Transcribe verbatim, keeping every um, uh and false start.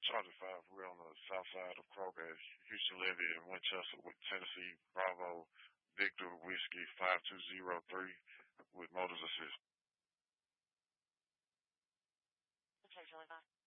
Charlie five, we're on the south side of Kroger, Houston Levy and Winchester with Tennessee Bravo Victor Whiskey five two zero three with Motors Assist. Okay, Charlie five.